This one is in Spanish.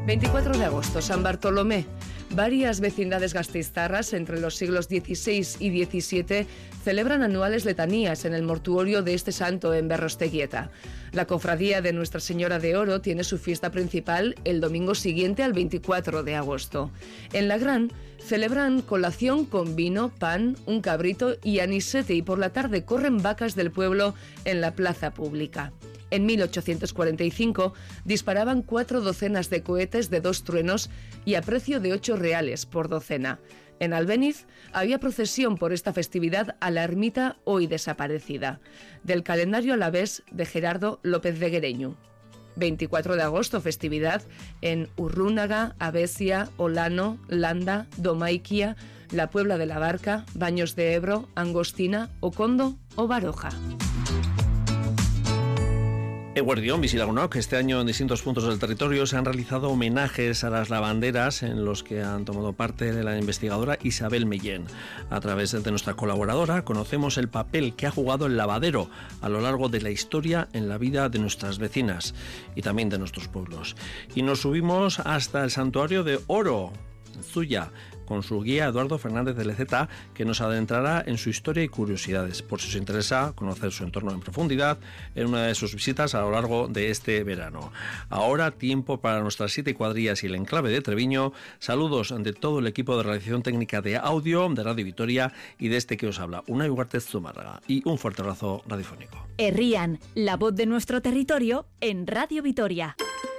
24 de agosto, San Bartolomé. Varias vecindades gasteiztarras entre los siglos XVI y XVII celebran anuales letanías en el mortuorio de este santo en Berrosteguieta. La cofradía de Nuestra Señora de Oro tiene su fiesta principal el domingo siguiente al 24 de agosto. En La Gran celebran colación con vino, pan, un cabrito y anisete, y por la tarde corren vacas del pueblo en la plaza pública. En 1845 disparaban 4 docenas de cohetes de 2 truenos y a precio de 8 reales por docena. En Albéniz había procesión por esta festividad a la ermita hoy desaparecida. Del calendario alavés de Gerardo López de Guereñu. 24 de agosto, festividad en Urrúnaga, Abesia, Olano, Landa, Domaiquia, La Puebla de la Barca, Baños de Ebro, Angostina, Ocondo o Baroja. Eguerdión, Bizilagunok, este año en distintos puntos del territorio se han realizado homenajes a las lavanderas en los que han tomado parte la investigadora Isabel Mellén. A través de nuestra colaboradora conocemos el papel que ha jugado el lavadero a lo largo de la historia en la vida de nuestras vecinas y también de nuestros pueblos. Y nos subimos hasta el santuario de Oro, Zuya, con su guía Eduardo Fernández de Leceta, que nos adentrará en su historia y curiosidades, por si os interesa conocer su entorno en profundidad en una de sus visitas a lo largo de este verano. Ahora tiempo para nuestras 7 cuadrillas y el enclave de Treviño. Saludos de todo el equipo de realización técnica de audio de Radio Vitoria y de este que os habla, Unai Ugarte Zumárraga, y un fuerte abrazo radiofónico. Herrian, la voz de nuestro territorio en Radio Vitoria.